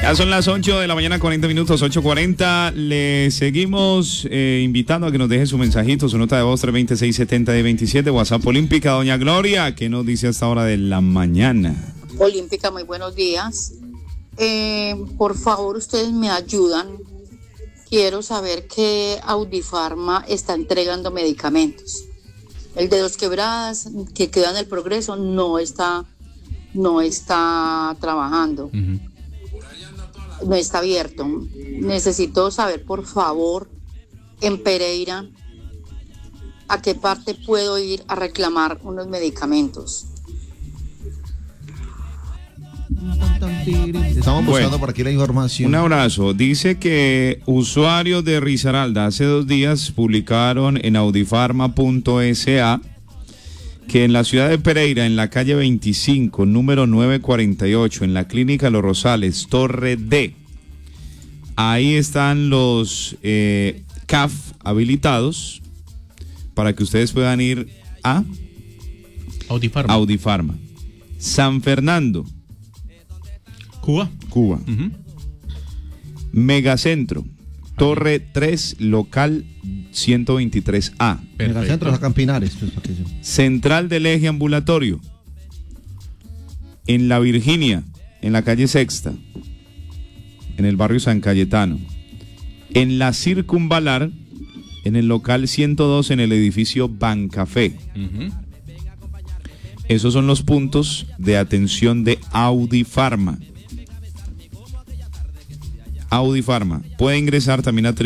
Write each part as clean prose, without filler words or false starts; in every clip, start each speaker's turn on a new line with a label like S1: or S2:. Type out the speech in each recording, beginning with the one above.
S1: Ya son las 8 de la mañana, 40 minutos, 8:40. Le seguimos invitando a que nos deje su mensajito, su nota de voz 326-70-27, WhatsApp Olímpica. Doña Gloria, ¿qué nos dice a esta hora de la mañana?
S2: Olímpica, muy buenos días. Por favor, ustedes me ayudan. Quiero saber que Audifarma está entregando medicamentos. El de Dos Quebradas, que queda en el Progreso, no está trabajando. No está abierto. Necesito saber, por favor, en Pereira, a qué parte puedo ir a reclamar unos medicamentos.
S3: Estamos buscando por aquí la información.
S1: Un abrazo. Dice que usuarios de Risaralda hace 2 días publicaron en audifarma.sa que en la ciudad de Pereira, en la calle 25, número 948, en la clínica Los Rosales, Torre D, ahí están los CAF habilitados para que ustedes puedan ir a Audifarma. San Fernando, Cuba. Megacentro, Torre 3, local 123A.
S3: Megacentro es acá en Pinares.
S1: Central del Eje Ambulatorio, en La Virginia, en la calle Sexta, en el barrio San Cayetano. En la Circunvalar, en el local 102, en el edificio Bancafé. Esos son los puntos de atención de Audifarma. Audifarma. Puede ingresar también a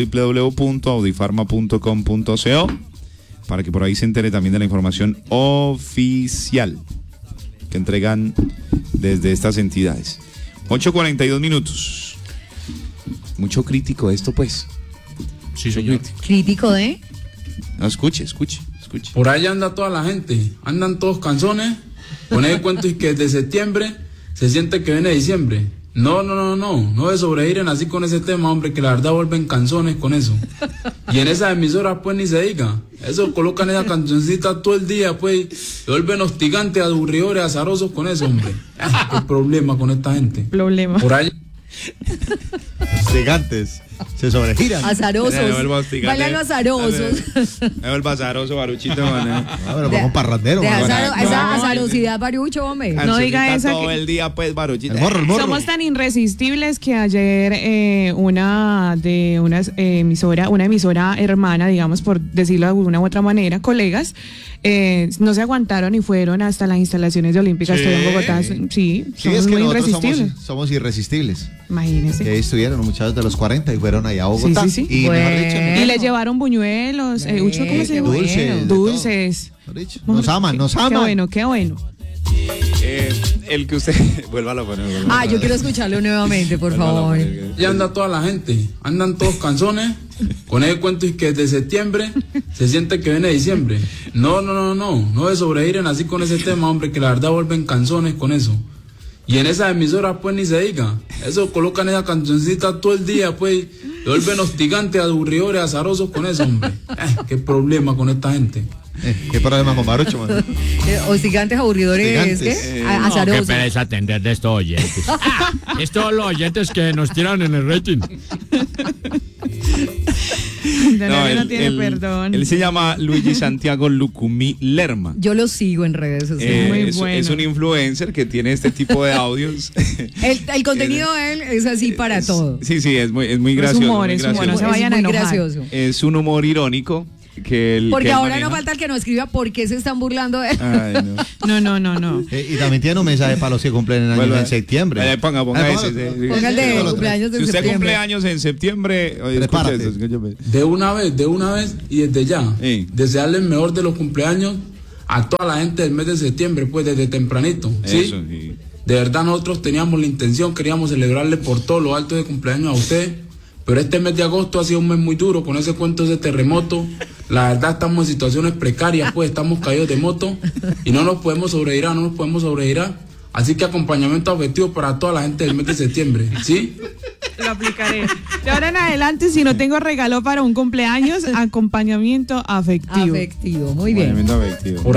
S1: www.audifarma.com.co para que por ahí se entere también de la información oficial que entregan desde estas entidades. 8:42 minutos. Mucho crítico esto, pues.
S4: Sí, señor.
S5: ¿Crítico de?
S1: No, escuche.
S4: Por ahí anda toda la gente, andan todos canzones, con el cuento y que desde septiembre se siente que viene diciembre. No de sobregiren así con ese tema, hombre, que la verdad vuelven canzones con eso. Y en esas emisoras pues ni se diga, eso colocan esa cancioncita todo el día, pues, se vuelven hostigantes, aburridores, azarosos con eso, hombre. ¿Qué problema con esta gente? Por ahí.
S3: Hostigantes, se sobregiran.
S5: Azarosos. Bailan azarosos.
S1: Me vuelvo azaroso, Baruchito.
S3: Pero como parrandero.
S5: Esa azarosidad, Barucho, hombre.
S6: No diga eso.
S1: Todo el día, pues, Baruchito.
S3: El morro.
S6: Somos tan irresistibles que ayer una emisora hermana, digamos, por decirlo de alguna u otra manera, colegas, no se aguantaron y fueron hasta las instalaciones de Olímpica. Estoy en Bogotá. Sí,
S3: es que
S6: muy
S3: nosotros
S6: irresistibles.
S3: somos irresistibles.
S6: Imagínense.
S3: Que ahí estuvieron los muchachos de los 40 y fueron allá a Bogotá.
S6: Sí.
S3: Y
S5: bueno.
S3: mejor dicho,
S6: Y les llevaron buñuelos, Ucho, ¿cómo se llama? Dulces.
S3: Nos aman.
S6: Qué bueno.
S1: El que usted... Vuélvalo a poner.
S5: Yo quiero escucharlo nuevamente, por favor.
S4: Ya anda toda la gente, andan todos canzones, con el cuento y que desde septiembre se siente que viene diciembre. No de sobregiren así con ese tema, hombre, que la verdad vuelven canzones con eso. Y en esas emisoras pues ni se diga, eso colocan esa cancioncita todo el día, pues, se vuelven hostigantes, aburridores, azarosos con eso, hombre. ¿Qué problema con esta gente?
S3: ¿Qué problema con Barucho, man?
S5: Hostigantes, aburridores, ¿qué? Azarosos.
S7: Qué pereza atender de estos oyentes. Estos los oyentes que nos tiran en el rating.
S6: No tiene perdón.
S1: Él se llama Luigi Santiago Lucumí Lerma.
S5: Yo lo sigo en redes sociales.
S6: Muy bueno.
S1: Es un influencer que tiene este tipo de audios.
S5: El contenido de él es así para todo.
S1: Sí, es muy gracioso.
S6: Es humor, no se vayan a enojar.
S5: Gracioso.
S1: Es un humor irónico.
S5: Porque ahora no falta el que nos escriba por qué se están burlando de él.
S1: Ay,
S6: No.
S3: Y también tiene un mensaje para los que cumplen años en septiembre.
S1: Ponga ese.
S5: Ponga el de cumpleaños de
S1: Si usted
S5: septiembre.
S1: cumple años en septiembre,
S3: prepárate.
S4: De una vez y desde ya,
S1: Sí.
S4: desearle el mejor de los cumpleaños a toda la gente del mes de septiembre, pues desde tempranito, ¿sí?
S1: Eso, sí.
S4: De verdad nosotros teníamos la intención, queríamos celebrarle por todo lo alto de cumpleaños a usted, pero este mes de agosto ha sido un mes muy duro con ese cuento de ese terremoto. La verdad estamos en situaciones precarias, pues estamos caídos de moto y no nos podemos sobregirar. Así que acompañamiento afectivo para toda la gente del mes de septiembre, ¿sí?
S6: Lo aplicaré. De ahora en adelante, si no tengo regalo para un cumpleaños, acompañamiento afectivo.
S5: Muy bien.
S4: Por ahí.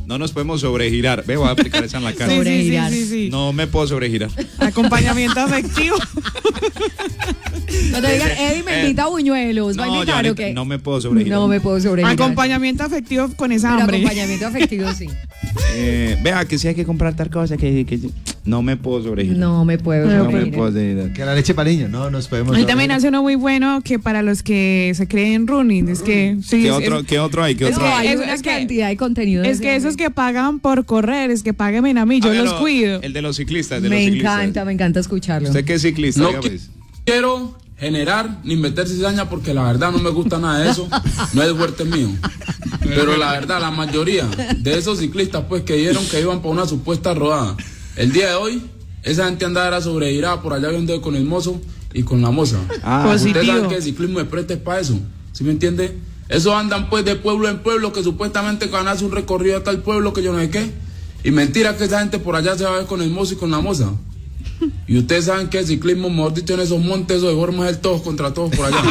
S1: No nos podemos sobregirar. Voy a aplicar esa en la casa.
S6: Sí.
S1: No me puedo sobregirar.
S6: Acompañamiento afectivo.
S5: Cuando digan, Eddie me invita a buñuelos, ¿va a invitar o qué?
S1: No me puedo sobregirar.
S5: No me puedo sobregirar.
S6: Acompañamiento afectivo con esa
S5: Pero
S6: hambre.
S5: acompañamiento afectivo, sí.
S1: Vea, que si hay que comprar tal cosa, que no me puedo sobregirar.
S5: No me puedo sobregirar.
S3: Que la leche para niños, no nos podemos.
S6: Ahí también hace uno muy bueno que para los que se creen running, es que sí.
S1: ¿Qué otro hay?
S5: Hay una cantidad de contenido.
S6: Es que esos que pagan por correr, es que páguenme a mí, yo los cuido.
S1: El de los ciclistas,
S5: Me encanta escucharlo.
S1: ¿Usted qué es ciclista?
S4: No quiero generar ni meter cizaña porque la verdad no me gusta nada de eso, no es fuerte mío. Pero la verdad, la mayoría de esos ciclistas pues que dijeron que iban por una supuesta rodada, el día de hoy, esa gente andaba sobregirada por allá viendo con el mozo y con la moza. Ustedes saben que el ciclismo de presta es para eso, ¿sí me entiende? Esos andan pues de pueblo en pueblo que supuestamente van a hacer un recorrido hasta el pueblo que yo no sé qué. Y mentira que esa gente por allá se va a ver con el mozo y con la moza. Y ustedes saben que el ciclismo, mejor dicho, en esos montes, esos de forma es el todos contra todos por allá.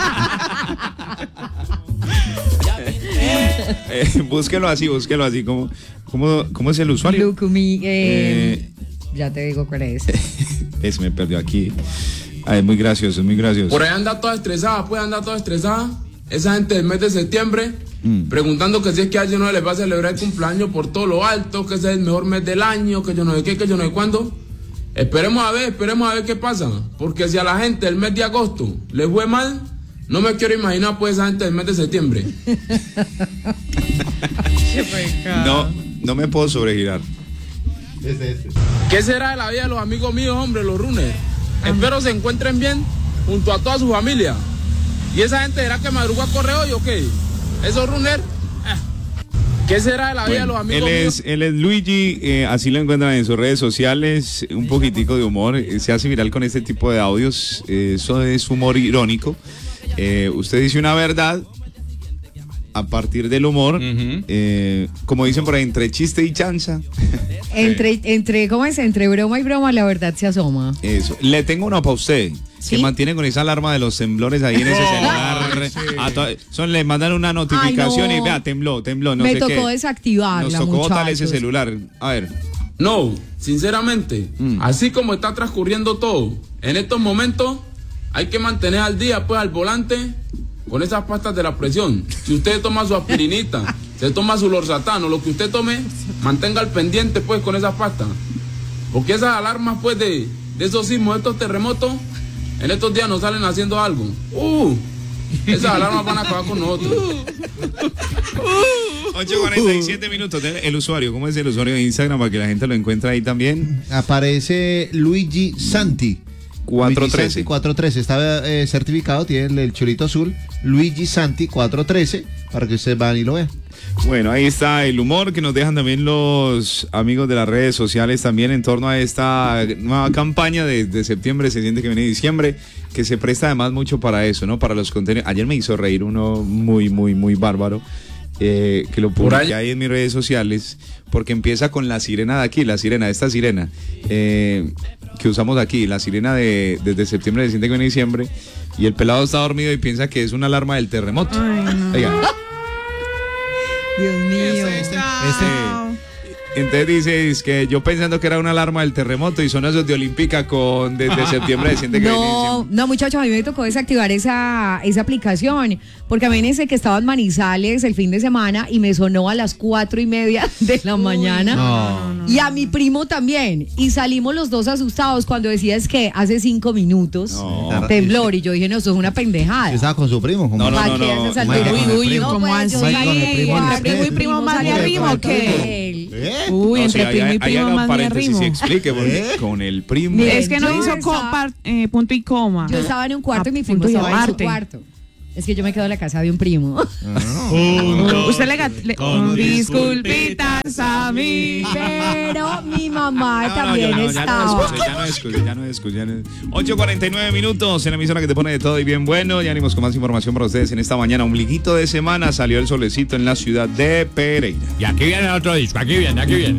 S1: Búsquelo así. ¿Cómo es el usuario?
S5: Lucumi, ya te digo cuál es.
S1: Ese me perdió aquí. Es muy gracioso,
S4: Por ahí anda toda estresada, esa gente del mes de septiembre, preguntando que si es que a alguien no les va a celebrar el cumpleaños por todo lo alto, que ese es el mejor mes del año, que yo no sé qué, que yo no sé cuándo. Esperemos a ver qué pasa, porque si a la gente del mes de agosto les fue mal, no me quiero imaginar pues esa gente del mes de septiembre.
S1: No me puedo sobregirar.
S4: ¿Qué será de la vida de los amigos míos, hombre, los runners? Espero se encuentren bien junto a toda su familia. ¿Y esa gente será que madrugó a correr hoy o qué? ¿Esos runners? ¿Qué será de la vida de los amigos míos?
S1: Él es Luigi, así lo encuentran en sus redes sociales, un poquitico de humor, se hace viral con este tipo de audios, eso es humor irónico. Usted dice una verdad a partir del humor, como dicen por ahí, entre chiste y chanza.
S5: ¿Cómo es? Entre broma y broma la verdad se asoma.
S1: Eso. Le tengo una para usted.
S5: ¿Sí?
S1: Que mantiene con esa alarma de los temblores ahí en ese celular. Sí. Le mandan una notificación y vea, tembló, no
S5: Me
S1: sé
S5: tocó
S1: qué.
S5: desactivarla,
S1: Nos tocó botarle ese celular. A ver.
S4: No, sinceramente, así como está transcurriendo todo, en estos momentos hay que mantener al día pues al volante con esas pastas de la presión. Si usted toma su aspirinita, se toma su lorsatán o lo que usted tome, mantenga al pendiente pues con esas pastas. Porque esas alarmas pues de esos sismos, de estos terremotos, en estos días nos salen haciendo algo. Esas alarmas van a acabar con nosotros.
S1: 8:47 minutos. El usuario, ¿cómo es el usuario de Instagram para que la gente lo encuentre ahí también?
S3: Aparece Luigi Santi.
S1: 413.
S3: 413, está certificado, tiene el chulito azul, Luigi Santi 413, para que ustedes van y lo vean.
S1: Bueno, ahí está el humor que nos dejan también los amigos de las redes sociales también en torno a esta nueva campaña de septiembre, se siente que viene diciembre, que se presta además mucho para eso, ¿no? Para los contenidos. Ayer me hizo reír uno muy bárbaro, que lo publiqué ahí en mis redes sociales, porque empieza con la sirena de aquí, esta sirena, que usamos aquí, la sirena desde septiembre, se siente que viene diciembre, y el pelado está dormido y piensa que es una alarma del terremoto. Oiga.
S5: Dios mío.
S1: Entonces dice, es que yo pensando que era una alarma del terremoto y son esos de Olímpica desde septiembre de siente que
S5: No, muchachos, a mí me tocó desactivar esa aplicación, porque a mí me que estaba en Manizales el fin de semana y me sonó a las 4:30 de la mañana. Y a mi primo también. Y salimos los dos asustados cuando decía es que hace 5 minutos temblor. Y yo dije, no, eso es una pendejada.
S3: Yo estaba con su primo.
S1: No.
S6: ¿Cómo así? ¿Entre primo y primo más de arriba o qué? Entre primo y primo más de arriba.
S1: Sí, explique, porque con el primo.
S6: Es que no hizo punto y coma.
S5: Yo estaba en un cuarto y mi primo estaba en su cuarto. Es que yo me quedo en la casa de un primo.
S6: Usted le disculpitas a mí.
S5: Pero mi mamá también estaba.
S1: Ya no escucho. 8:49 minutos en la emisora que te pone de todo y bien bueno. Ya venimos con más información para ustedes en esta mañana. Ombliguito de semana, salió el solecito en la ciudad de Pereira.
S7: Y aquí viene otro disco, aquí viene.